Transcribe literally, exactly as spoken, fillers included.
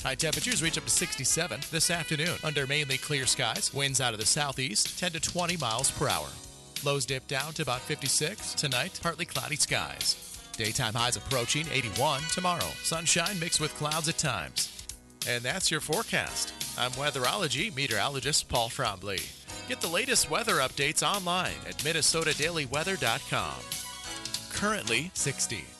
High temperatures reach up to sixty-seven this afternoon under mainly clear skies. Winds out of the southeast, ten to twenty miles per hour. Lows dip down to about fifty-six. Tonight, partly cloudy skies. Daytime highs approaching eighty-one tomorrow. Sunshine mixed with clouds at times. And that's your forecast. I'm weatherology meteorologist Paul Frombley. Get the latest weather updates online at minnesota daily weather dot com. Currently sixty.